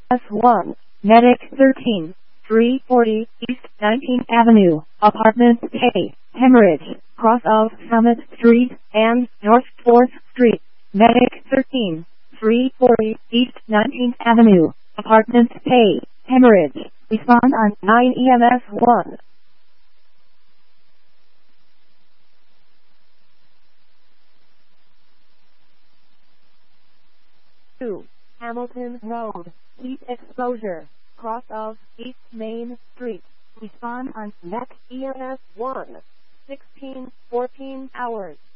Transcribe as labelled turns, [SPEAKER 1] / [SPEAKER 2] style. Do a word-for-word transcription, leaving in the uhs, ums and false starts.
[SPEAKER 1] S one, Medic thirteen, three forty, East nineteenth Avenue, Apartment K, Hemorrhage, cross of Summit Street, and North fourth Street. Medic thirteen, three forty, East nineteenth Avenue, Apartment K, Hemorrhage. Respond on nine E M S one. two. Hamilton Road, heat exposure, cross of East Main Street. Respond on next E M S one. sixteen fourteen hours.